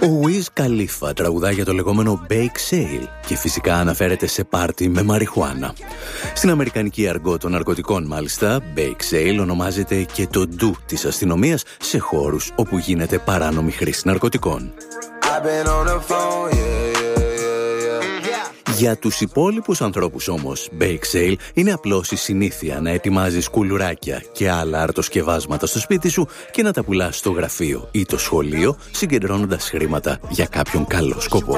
Ο Wiz Khalifa τραγουδά για το λεγόμενο Bake Sale και φυσικά αναφέρεται σε πάρτι με μαριχουάνα. Στην αμερικανική αργό των ναρκωτικών μάλιστα, Bake Sale ονομάζεται και το ντου της αστυνομίας σε χώρους όπου γίνεται παράνομη χρήση ναρκωτικών. Για τους υπόλοιπους ανθρώπους όμως, Bake Sale είναι απλώς η συνήθεια να ετοιμάζεις κουλουράκια και άλλα αρτοσκευάσματα στο σπίτι σου και να τα πουλάς στο γραφείο ή το σχολείο, συγκεντρώνοντας χρήματα για κάποιον καλό σκοπό.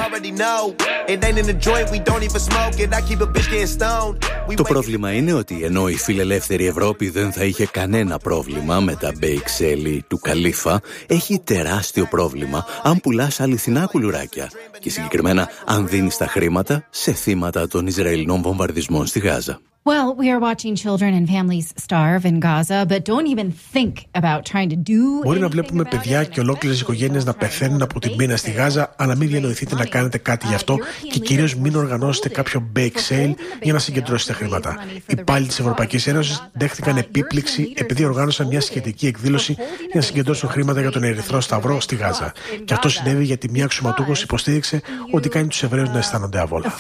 Το πρόβλημα είναι ότι ενώ η φιλελεύθερη Ευρώπη δεν θα είχε κανένα πρόβλημα με τα Bake Sale του Khalifa, έχει τεράστιο πρόβλημα αν πουλάς αληθινά κουλουράκια και συγκεκριμένα αν δίνεις τα χρήματα σε θύματα των Ισραηλινών βομβαρδισμών στη Γάζα. Well, we are watching children and families starve in Gaza, but don't even think about trying to do. Μπορεί να βλέπουμε παιδιά και ολόκληρες οικογένειες να πεθαίνουν από την πείνα στη Γάζα, αλλά μην διανοηθείτε να κάνετε κάτι γι' αυτό και κυρίως μην οργανώσετε κάποιο bake sale για να συγκεντρώσετε χρήματα. Οι υπάλληλοι της Ευρωπαϊκής Ένωσης δέχτηκαν επίπληξη επειδή οργάνωσαν μια σχετική εκδήλωση για να συγκεντρώσουν χρήματα για τον Ερυθρό Σταυρό στη Γάζα. Και αυτό συνέβη γιατί μια αξιωματούχος υποστήριξε ότι κάνει τους Εβραίους να αισθάνονται άβολα.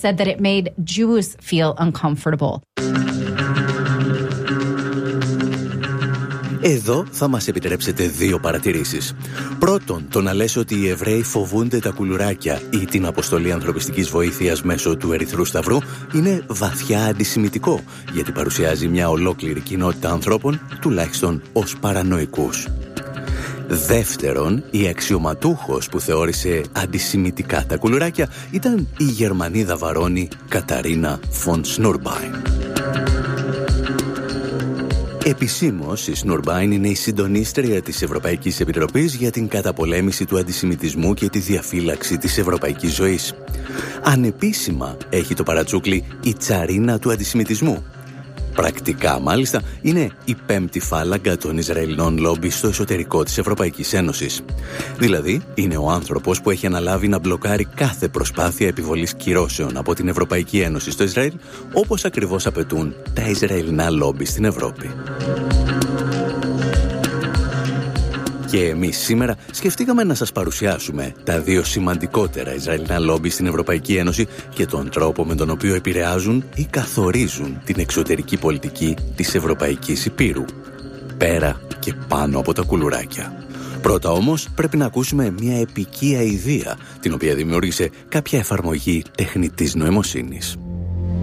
Εδώ θα μας επιτρέψετε δύο παρατηρήσεις. Πρώτον, το να λες ότι οι Εβραίοι φοβούνται τα κουλουράκια ή την αποστολή ανθρωπιστικής βοήθειας μέσω του Ερυθρού Σταυρού είναι βαθιά αντισημιτικό, γιατί παρουσιάζει μια ολόκληρη κοινότητα ανθρώπων, τουλάχιστον ως παρανοϊκούς. Δεύτερον, η αξιωματούχος που θεώρησε αντισημιτικά τα κουλουράκια ήταν η Γερμανίδα βαρώνη Καταρίνα Φον Σνουρμπάιν. Επισήμως, η Σνουρμπάιν είναι η συντονίστρια της Ευρωπαϊκής Επιτροπής για την καταπολέμηση του αντισημιτισμού και τη διαφύλαξη της ευρωπαϊκής ζωής. Ανεπίσημα έχει το παρατσούκλι η τσαρίνα του αντισημιτισμού. Πρακτικά, μάλιστα, είναι η πέμπτη φάλαγγα των Ισραηλινών λόμπι στο εσωτερικό της Ευρωπαϊκής Ένωσης. Δηλαδή, είναι ο άνθρωπος που έχει αναλάβει να μπλοκάρει κάθε προσπάθεια επιβολής κυρώσεων από την Ευρωπαϊκή Ένωση στο Ισραήλ, όπως ακριβώς απαιτούν τα Ισραηλινά λόμπι στην Ευρώπη. Και εμείς σήμερα σκεφτήκαμε να σας παρουσιάσουμε τα δύο σημαντικότερα Ισραηλινά λόμπι στην Ευρωπαϊκή Ένωση και τον τρόπο με τον οποίο επηρεάζουν ή καθορίζουν την εξωτερική πολιτική της Ευρωπαϊκής Υπήρου, πέρα και πάνω από τα κουλουράκια. Πρώτα όμως πρέπει να ακούσουμε μια επικία ιδέα, την οποία δημιούργησε κάποια εφαρμογή τεχνητής νοημοσύνης.